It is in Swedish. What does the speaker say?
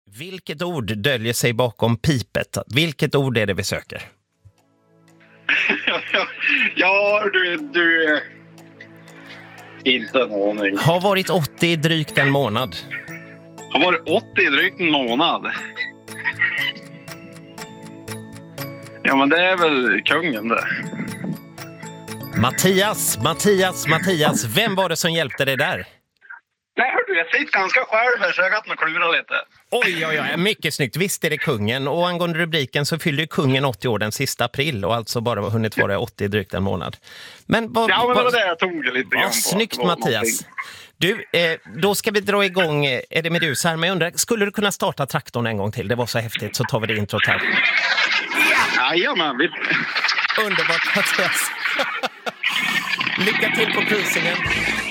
Vilket ord döljer sig bakom pipet? Vilket ord är det vi söker? Ja, du... Inte en aning. Har varit 80 i drygt en månad. Har varit 80 i drygt en månad. Ja, men det är väl kungen det. Mattias. Vem var det som hjälpte dig där? Nej, hör du, jag sitter ganska själv här så jag kan klura lite. Oj, mycket snyggt. Visst är det kungen. Och angående rubriken så fyllde ju kungen 80 år den sista april och alltså bara hunnit vara 80 i drygt en månad. Men det var det jag tog lite grann på. Snyggt, Mattias. Du, då ska vi dra igång Eddie Meduza här. Men jag undrar, skulle du kunna starta traktorn en gång till? Det var så häftigt, så tar vi det introt här. Jajamän, Underbart, Mattias. Lycka till på cruisingen.